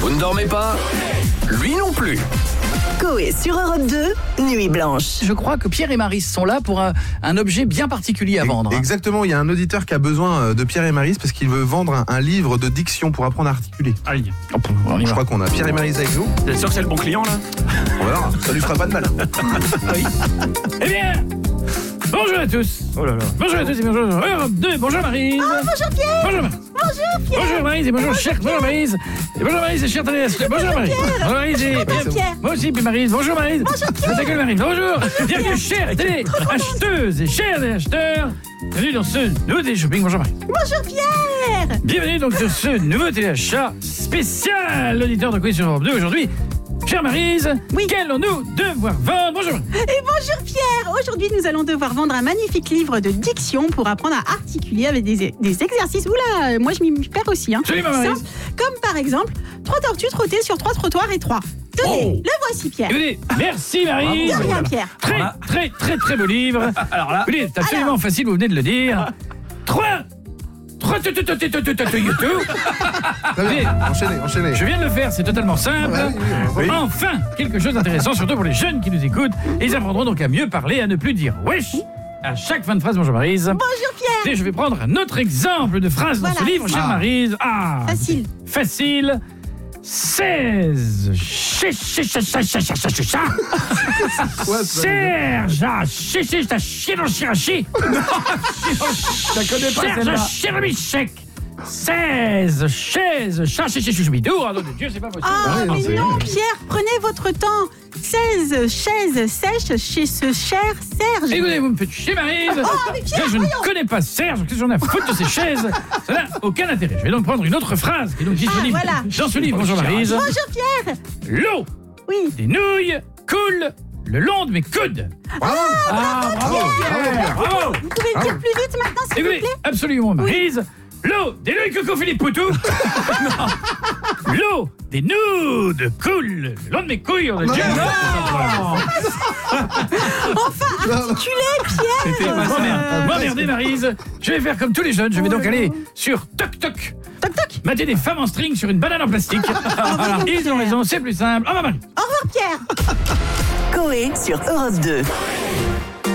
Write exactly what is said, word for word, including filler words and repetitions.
Vous ne dormez pas? Lui non plus. Coé sur Europe deux, Nuit Blanche. Je crois que Pierre et Maryse sont là pour un, un objet bien particulier à vendre. Exactement, il y a un auditeur qui a besoin de Pierre et Maryse parce qu'il veut vendre un, un livre de diction pour apprendre à articuler. Aïe. Je crois qu'on a Pierre et Maryse avec nous. T'es sûr que c'est le bon client là? On verra, ça lui fera pas de mal. Oui. Eh bien, bonjour à tous. Oh là là. Bonjour à tous et bonjour Europe deux. Bonjour Maryse. Oh, bonjour Pierre. Bonjour Maryse. Bonjour Pierre. Bonjour Maryse et bonjour cher. Bonjour Maryse. Et bonjour Maryse et cher Thanéas. Bonjour Maryse. Bonjour Maryse et Bonjour Pierre. moi aussi puis Maryse. Bonjour Maryse. Bonjour Pierre. Ta gueule Maryse. Bonjour. Bienvenue chères télé acheteuses et chers téléacheteurs. Bienvenue dans ce nouveau télé-shopping. Bonjour Maryse. Bonjour Pierre. Bienvenue donc sur ce nouveau téléachat spécial. L'auditeur de Quiz sur Europe deux aujourd'hui. Chère Maryse, Oui. qu'allons-nous devoir vendre? Bonjour. Et bonjour Pierre. Aujourd'hui, nous allons devoir vendre un magnifique livre de diction pour apprendre à articuler avec des, des exercices. Oula, moi je m'y perds aussi. Hein. Salut, ma Maryse. Simple, comme par exemple, trois tortues trottées sur trois trottoirs et trois. Tenez, Oh. le voici Pierre. Écoutez, merci Maryse. De rien Pierre. Très, très, très, très beau livre. Alors là. Écoutez, c'est absolument facile, vous venez de le dire. Trois. Trois. tu- tu- tu- tu- tu- tu- tu- tu- YouTube. Très bien, enchaînez, enchaînez. Je viens de le faire, c'est totalement simple. Ouais, oui, oui. Enfin, quelque chose d'intéressant, surtout pour les jeunes qui nous écoutent. Ils apprendront donc à mieux parler, à ne plus dire wesh à chaque fin de phrase. Bonjour Maryse. Bonjour Pierre. Et je vais prendre un autre exemple de phrase dans Voilà. ce livre, chère Ah. Maryse. Ah, Facile. Facile. seize. Chi- chi- chi- chi- chi- chi- chi- chi- chi- Quoi, ça Serge a chi- chi- chi- chié dans le chirachi. Je connais pas Serge celle-là. a chiramichec. seize chaises, chat, chat, chat, choubidou. Oh non, de Dieu, c'est pas possible. Ah, oui, non, mais c'est- non, Pierre, prenez votre temps. seize chaises sèches chez ce cher Serge. Écoutez, vous me faites chier, Maryse. Oh, mais Pierre, je je ne connais pas Serge, qu'est-ce que j'en ai à foutre de ces chaises? Ça n'a aucun intérêt. Je vais donc prendre une autre phrase qui est donc disponible Ah, voilà. dans ce livre. Bonjour Maryse. Bonjour Pierre. L'eau Oui. des nouilles coule le long de mes coudes. Bravo. Ah, bravo, Pierre. bravo. Vous pouvez le dire plus vite maintenant, s'il vous Écoutez, plaît? absolument, Maryse. L'eau des nouilles Coco Philippe Poutou. L'eau des nudes coule le long de mes couilles. On a déjà- Enfin, articulez, Pierre. C'était pas Bon, ça. merde. Bon, merdez, Maryse. Je vais faire comme tous les jeunes. Je vais donc aller sur Toc Toc. Toc toc. Mater des femmes en string sur une banane en plastique. Voilà. Ils ont raison, c'est plus simple. Au revoir, Maryse. Au revoir Pierre. Coé sur Europe deux.